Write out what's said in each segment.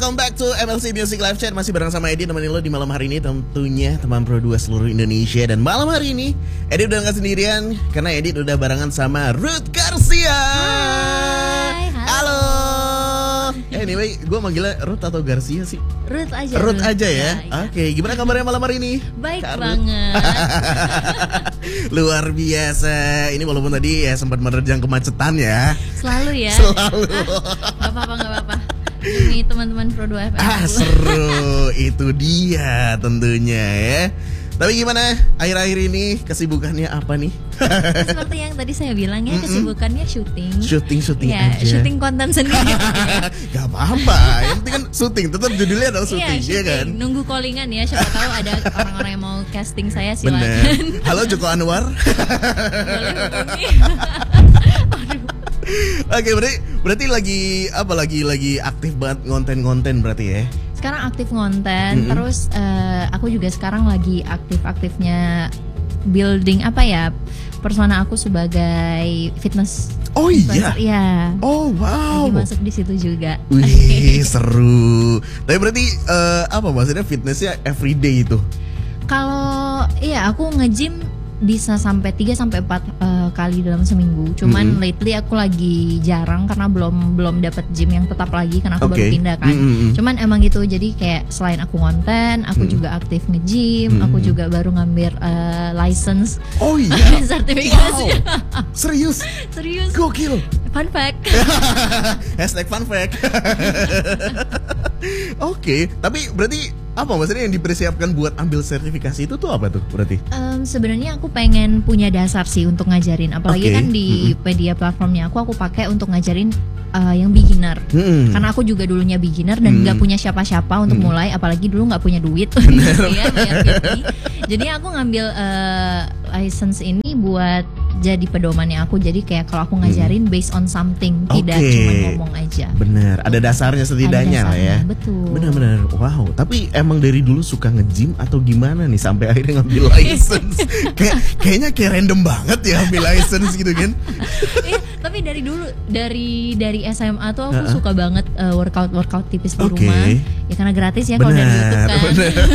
Welcome back to MLC Music Live Chat. Masih bareng sama Edi, nemenin lo di malam hari ini. Tentunya teman Pro 2 seluruh Indonesia. Dan malam hari ini Edi udah gak sendirian, karena Edi udah barengan sama Ruth Garcia. Hai. Halo. Anyway, gue manggilnya Ruth atau Garcia sih? Ruth aja. Ruth aja ya? Ya. Oke, gimana kabarnya malam hari ini? Baik Kak banget. Luar biasa. Ini walaupun tadi ya sempat menerjang kemacetan ya. Selalu ya. Selalu. Gak apa-apa. Demi teman-teman Pro 2 FM. Seru. Itu dia tentunya ya. Tapi gimana akhir-akhir ini kesibukannya apa nih? Seperti yang tadi saya bilang ya, kesibukannya syuting. Syuting Ya, aja. syuting konten sendiri. Gak apa-apa. Yang penting kan syuting. Tetap judulnya adalah syuting, ya kan? Nunggu callingan ya. Siapa tahu ada orang-orang yang mau casting saya, silakan. Bener. Halo Joko Anwar. Boleh hubungi. Oke, berarti lagi apa? Lagi aktif banget ngonten berarti ya? Sekarang aktif ngonten, terus aku juga sekarang lagi aktif-aktifnya building apa ya, persona aku sebagai fitness. Oh iya. Iya. Oh wow. Lagi masuk di situ juga. Wih, seru. Tapi berarti apa maksudnya fitnessnya everyday itu? Kalau iya aku nge-gym bisa sampai 3-4 kali dalam seminggu. Cuman lately aku lagi jarang karena belum dapat gym yang tetap lagi karena aku baru pindah kan. Cuman emang gitu. Jadi kayak selain aku ngonten, aku juga aktif nge-gym, aku juga baru ngambil license. Oh iya. Sertifikasi. Wow. Serius? Gokil. Fun fact. Hashtag fun fact. Oke, tapi berarti apa maksudnya yang dipersiapkan buat ambil sertifikasi itu tuh apa tuh berarti? Sebenarnya aku pengen punya dasar sih untuk ngajarin, apalagi kan di media platformnya aku pakai untuk ngajarin yang beginner. Karena aku juga dulunya beginner dan nggak punya siapa-siapa untuk mulai, apalagi dulu nggak punya duit gitu ya, bayar PT. Jadi aku ngambil license ini buat jadi pedomannya aku. Jadi kayak kalau aku ngajarin based on something, tidak cuma ngomong aja. Bener, ada dasarnya setidaknya lah ya. Betul. Bener. Wow, tapi emang dari dulu suka nge-gym atau gimana nih sampai akhirnya ngambil license? Kayaknya kayak random banget ya ambil license gitu kan? Tapi dari dulu dari SMA tuh aku suka banget workout tipis di rumah. Ya karena gratis ya kalau dari YouTube kan.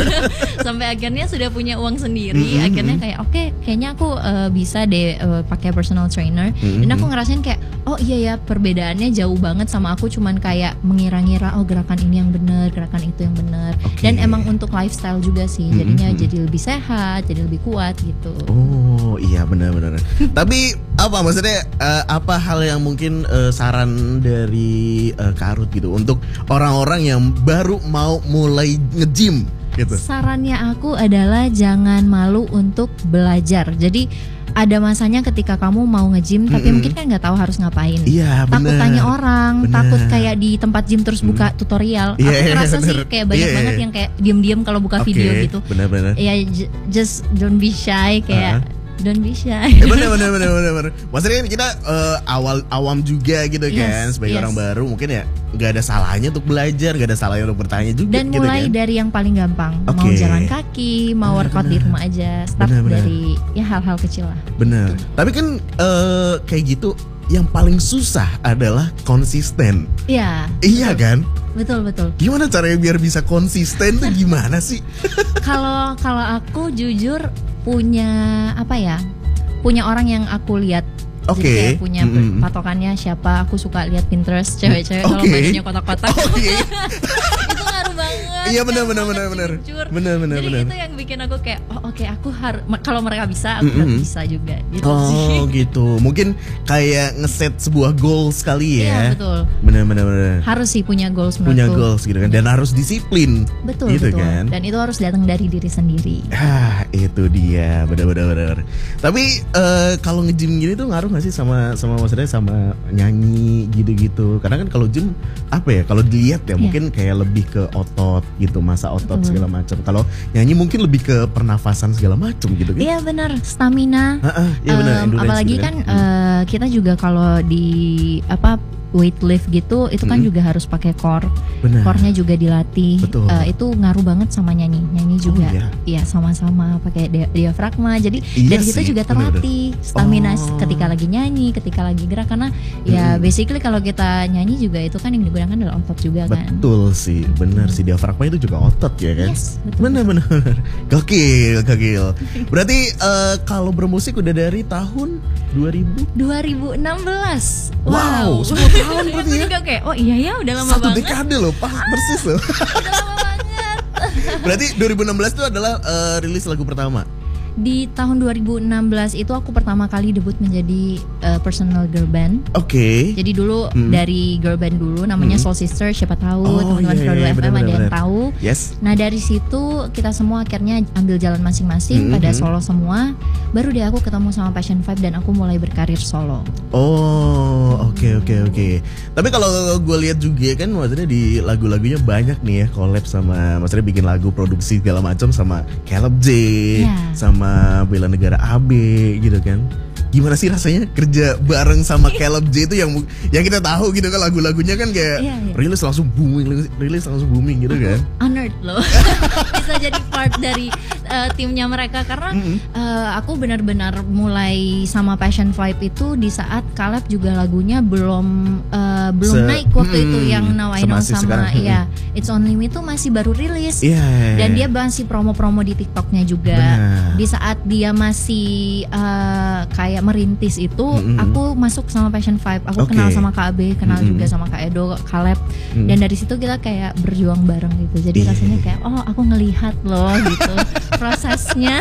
Sampai akhirnya sudah punya uang sendiri. Akhirnya kayak kayaknya aku bisa deh pakai personal trainer. Dan aku ngerasain kayak iya ya, perbedaannya jauh banget sama aku cuman kayak mengira-ngira gerakan ini yang benar, gerakan itu yang benar. Dan emang untuk lifestyle juga sih. Jadinya jadi lebih sehat, jadi lebih kuat gitu. Oh iya, benar. Tapi apa maksudnya apa hal yang mungkin saran dari Kak Ruth gitu untuk orang-orang yang baru mau mulai nge-gym gitu? Sarannya aku adalah jangan malu untuk belajar. Jadi ada masanya ketika kamu mau nge-gym tapi mungkin kan nggak tahu harus ngapain. Iya, takut bener. tanya orang, Bener. takut kayak di tempat gym terus buka tutorial. Aku ngerasa sih kayak banyak banget yang kayak diam-diam kalau buka video gitu. Bener. Ya just don't be shy kayak don't be shy. Bener. Maksudnya kan kita awam juga gitu kan, sebagai orang baru mungkin ya nggak ada salahnya untuk belajar, nggak ada salahnya untuk bertanya juga. Dan gitu mulai kan? dari yang paling gampang, mau jalan kaki, mau workout di rumah aja, start dari ya hal-hal kecil lah. Bener. Tapi kan kayak gitu, yang paling susah adalah konsisten. Iya. Iya kan? Betul. Gimana caranya biar bisa konsisten tuh gimana sih? Kalau aku jujur punya punya orang yang aku lihat. Jadi kayak punya patokannya siapa. Aku suka lihat Pinterest cewek-cewek kalau bajunya kotak-kotak. Itu ngaruh banget. Iya benar. Jadi itu yang bikin aku kayak aku harus, kalau mereka bisa aku harus bisa juga gitu sih. Gitu. Mungkin kayak ngeset sebuah goals kali ya. Iya betul. Benar. Harus sih punya goals menurutku. Punya goals gitu kan, dan harus disiplin. Betul. Kan? Dan itu harus datang dari diri sendiri. Itu dia, benar. Tapi kalau nge-gym gini tuh ngaruh nggak sih sama maksudnya sama nyanyi gitu-gitu? Karena kan kalau gym apa ya? Kalau dilihat ya mungkin kayak lebih ke otot gitu, masa otot segala macam. Kalau nyanyi mungkin lebih ke pernafasan segala macam gitu kan? Iya benar, stamina. Iya benar. Apalagi gitu kan kita juga kalau di weight lift gitu, itu kan juga harus pakai core. Core-nya juga dilatih. Itu ngaruh banget sama nyanyi. Nyanyi juga iya sama-sama pakai diafragma. Jadi dari situ juga terlatih stamina ketika lagi nyanyi, ketika lagi gerak, karena ya basically kalau kita nyanyi juga itu kan yang digunakan adalah otot juga kan. Betul sih, benar sih, diafragma itu juga otot ya kan. Yes, benar. Gokil. Berarti kalau bermusik udah dari tahun 2016. Wow, 10 tahun berarti ya. Juga kayak, oh iya ya udah lama banget. 1 dekade loh, persis loh. Udah lama banget. Berarti 2016 itu adalah rilis lagu pertama. Di tahun 2016 itu aku pertama kali debut menjadi personal girl band. Jadi dulu dari girl band dulu namanya Soul Sister, siapa tahu teman-teman Pro 2 FM ada yang tahu. Nah dari situ kita semua akhirnya ambil jalan masing-masing pada solo semua. Baru deh aku ketemu sama Passion 5 dan aku mulai berkarir solo. Oke. Tapi kalau gue lihat juga kan maksudnya di lagu-lagunya banyak nih ya collab sama, maksudnya bikin lagu produksi segala macam sama Caleb J, sama Bela Negara AB gitu kan. Gimana sih rasanya kerja bareng sama Caleb J itu yang kita tahu gitu kan, lagu-lagunya kan kayak rilis langsung booming gitu kan. Honored loh bisa jadi part dari timnya mereka karena aku benar-benar mulai sama Passion 5 itu di saat Caleb juga lagunya belum naik waktu itu, yang Now I Know sama It's Only Me itu masih baru rilis. Dan dia masih promo-promo di TikToknya juga. Di saat dia masih kayak merintis itu, aku masuk sama Passion 5. Aku kenal sama Kak Abe, kenal juga sama Kak Edo, Caleb. Dan dari situ kita kayak berjuang bareng gitu. Jadi rasanya kayak aku ngelihat loh gitu prosesnya.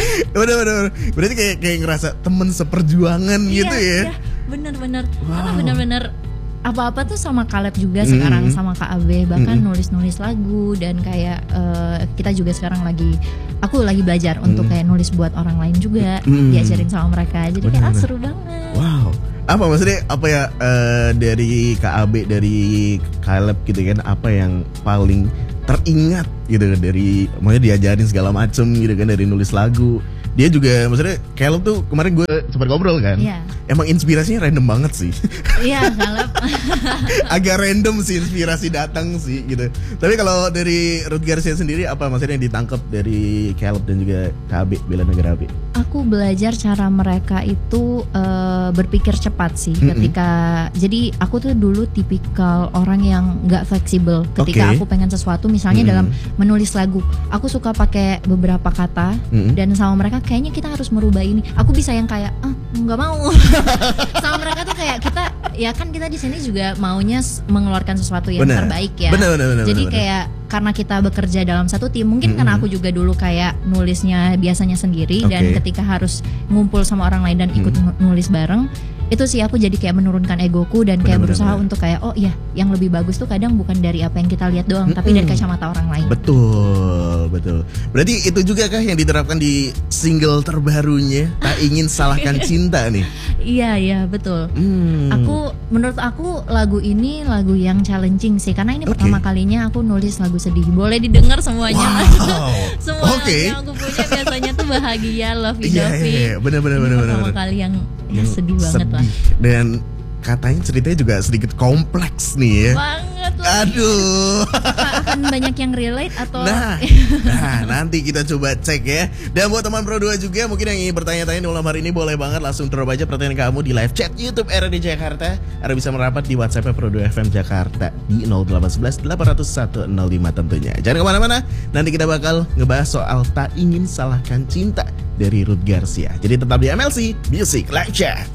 Bener. Berarti kayak ngerasa temen seperjuangan gitu ya. Bener-bener. Karena bener-bener apa-apa tuh sama Caleb juga sekarang, sama Kak Abe, bahkan nulis-nulis lagu. Dan kayak kita juga sekarang aku lagi belajar untuk kayak nulis buat orang lain juga, diajarin sama mereka. Jadi kayak seru banget. Wow. Apa maksudnya, apa ya, dari Kak Abe, dari Caleb gitu kan, apa yang paling teringat gitu kan, dari maksudnya diajarin segala macem gitu kan, dari nulis lagu. Dia juga maksudnya Caleb tuh kemarin gue sempat ngobrol kan. Emang inspirasinya random banget sih. Caleb. Agak random sih inspirasi datang sih gitu. Tapi kalau dari Ruth Garcia sendiri, apa maksudnya yang ditangkap dari Caleb dan juga KB Bela Negara AB? Aku belajar cara mereka itu berpikir cepat sih. Ketika jadi aku tuh dulu tipikal orang yang nggak fleksibel. Ketika aku pengen sesuatu, misalnya dalam menulis lagu, aku suka pakai beberapa kata dan sama mereka kayaknya kita harus merubah ini. Aku bisa yang kayak nggak mau. Sama mereka tuh kayak kita di sini juga maunya mengeluarkan sesuatu yang terbaik ya. Bener, jadi kayak karena kita bekerja dalam satu tim, mungkin karena aku juga dulu kayak nulisnya biasanya sendiri, dan ketika harus ngumpul sama orang lain dan ikut nulis bareng, itu sih aku jadi kayak menurunkan egoku dan kayak berusaha untuk kayak yang lebih bagus tuh kadang bukan dari apa yang kita lihat doang, tapi dari kacamata orang lain. Betul. Berarti itu juga kah yang diterapkan di single terbarunya Tak Ingin Salahkan Cinta nih? Iya betul. Menurut aku lagu ini lagu yang challenging sih, karena ini pertama kalinya aku nulis lagu sedih. Boleh didengar semuanya. Semua yang aku punya biasanya tuh bahagia, lovey-dovey. Bener. Pertama kali yang sedih banget lah. Dan katanya ceritanya juga sedikit kompleks nih ya. Banget lah. Aduh. Akan banyak yang relate atau Nah, nanti kita coba cek ya. Dan buat teman Pro 2 juga mungkin yang ingin bertanya-tanya di malam hari ini, boleh banget langsung drop aja pertanyaan kamu di live chat YouTube RRD Jakarta. Atau bisa merapat di WhatsApp Pro 2 FM Jakarta di 0811 801 05 tentunya. Jangan kemana-mana, nanti kita bakal ngebahas soal Tak Ingin Salahkan Cinta dari Ruth Garcia. Jadi tetap di MLC Music Live Chat.